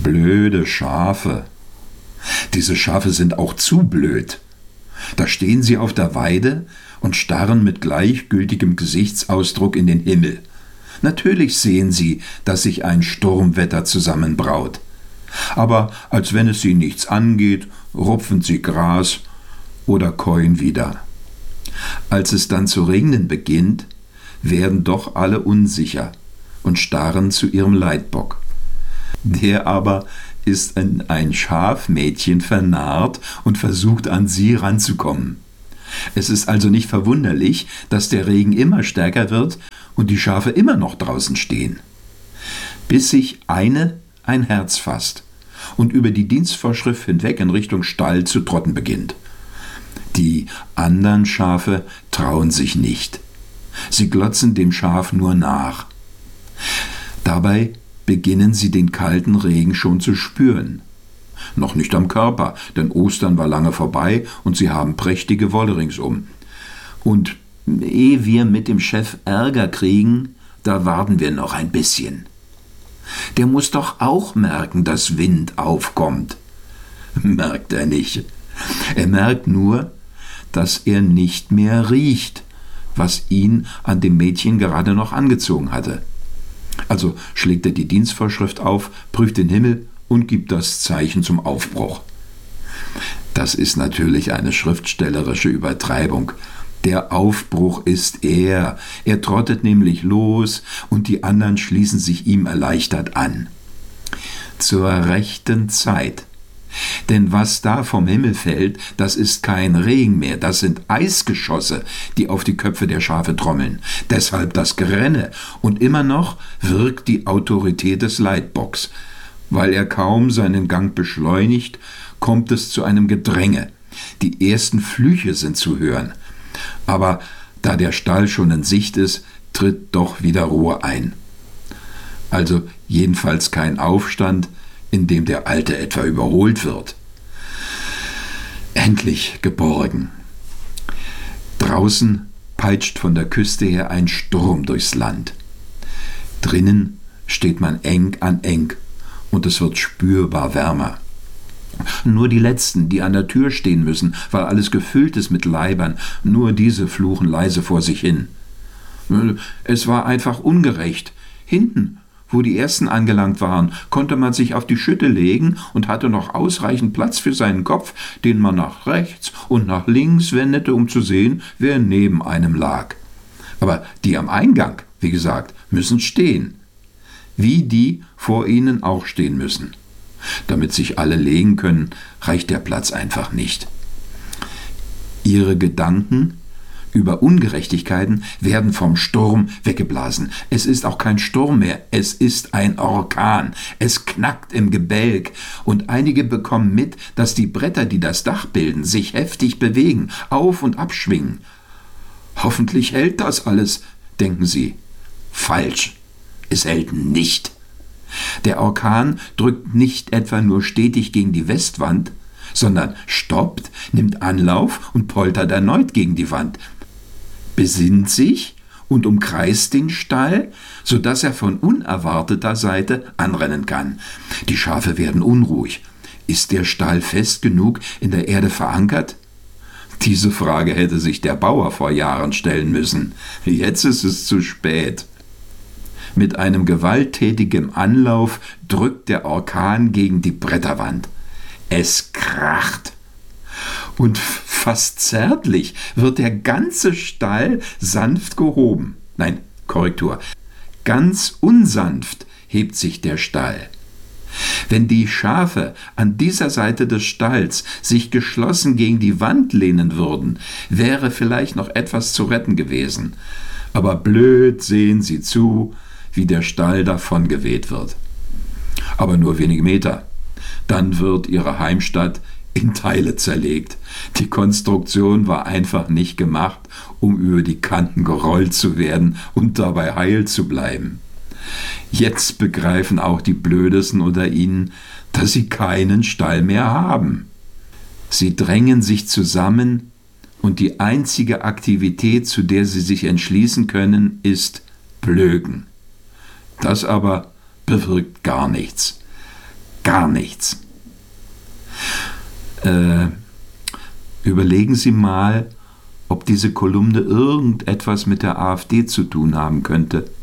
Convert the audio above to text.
Blöde Schafe. Diese Schafe sind auch zu blöd. Da stehen sie auf der Weide und starren mit gleichgültigem Gesichtsausdruck in den Himmel. Natürlich sehen sie, dass sich ein Sturmwetter zusammenbraut. Aber als wenn es sie nichts angeht, rupfen sie Gras oder käuen wieder. Als es dann zu regnen beginnt, werden doch alle unsicher und starren zu ihrem Leitbock. Der aber ist in ein Schafmädchen vernarrt und versucht, an sie ranzukommen. Es ist also nicht verwunderlich, dass der Regen immer stärker wird und die Schafe immer noch draußen stehen. Bis sich eine ein Herz fasst und über die Dienstvorschrift hinweg in Richtung Stall zu trotten beginnt. Die anderen Schafe trauen sich nicht. Sie glotzen dem Schaf nur nach. Dabei beginnen sie den kalten Regen schon zu spüren. Noch nicht am Körper, denn Ostern war lange vorbei und sie haben prächtige Wolle ringsum. Und ehe wir mit dem Chef Ärger kriegen, da warten wir noch ein bisschen. Der muss doch auch merken, dass Wind aufkommt. Merkt er nicht. Er merkt nur, dass er nicht mehr riecht, was ihn an dem Mädchen gerade noch angezogen hatte. Also schlägt er die Dienstvorschrift auf, prüft den Himmel und gibt das Zeichen zum Aufbruch. Das ist natürlich eine schriftstellerische Übertreibung. Der Aufbruch ist er. Er trottet nämlich los und die anderen schließen sich ihm erleichtert an. Zur rechten Zeit. Denn was da vom Himmel fällt, das ist kein Regen mehr, das sind Eisgeschosse, die auf die Köpfe der Schafe trommeln. Deshalb das Gerenne. Und immer noch wirkt die Autorität des Leitbocks. Weil er kaum seinen Gang beschleunigt, kommt es zu einem Gedränge. Die ersten Flüche sind zu hören. Aber da der Stall schon in Sicht ist, tritt doch wieder Ruhe ein. Also jedenfalls kein Aufstand, in dem der Alte etwa überholt wird. Endlich geborgen. Draußen peitscht von der Küste her ein Sturm durchs Land. Drinnen steht man eng an eng und es wird spürbar wärmer. Nur die Letzten, die an der Tür stehen müssen, weil alles gefüllt ist mit Leibern, nur diese fluchen leise vor sich hin. Es war einfach ungerecht. Hinten, wo die Ersten angelangt waren, konnte man sich auf die Schütte legen und hatte noch ausreichend Platz für seinen Kopf, den man nach rechts und nach links wendete, um zu sehen, wer neben einem lag. Aber die am Eingang, wie gesagt, müssen stehen. Wie die vor ihnen auch stehen müssen. Damit sich alle legen können, reicht der Platz einfach nicht. Ihre Gedanken über Ungerechtigkeiten werden vom Sturm weggeblasen. Es ist auch kein Sturm mehr, es ist ein Orkan. Es knackt im Gebälk und einige bekommen mit, dass die Bretter, die das Dach bilden, sich heftig bewegen, auf- und abschwingen. Hoffentlich hält das alles, denken sie. Falsch, es hält nicht. Der Orkan drückt nicht etwa nur stetig gegen die Westwand, sondern stoppt, nimmt Anlauf und poltert erneut gegen die Wand, besinnt sich und umkreist den Stall, sodass er von unerwarteter Seite anrennen kann. Die Schafe werden unruhig. Ist der Stall fest genug in der Erde verankert? Diese Frage hätte sich der Bauer vor Jahren stellen müssen. Jetzt ist es zu spät. Mit einem gewalttätigen Anlauf drückt der Orkan gegen die Bretterwand. Es kracht. Und fast zärtlich wird der ganze Stall sanft gehoben. Nein, Korrektur. Ganz unsanft hebt sich der Stall. Wenn die Schafe an dieser Seite des Stalls sich geschlossen gegen die Wand lehnen würden, wäre vielleicht noch etwas zu retten gewesen. Aber blöd sehen sie zu, wie der Stall davongeweht wird. Aber nur wenige Meter. Dann wird ihre Heimstatt in Teile zerlegt. Die Konstruktion war einfach nicht gemacht, um über die Kanten gerollt zu werden und dabei heil zu bleiben. Jetzt begreifen auch die Blödesten unter ihnen, dass sie keinen Stall mehr haben. Sie drängen sich zusammen und die einzige Aktivität, zu der sie sich entschließen können, ist Blöken. Das aber bewirkt gar nichts. gar nichts. Überlegen Sie mal, ob diese Kolumne irgendetwas mit der AfD zu tun haben könnte.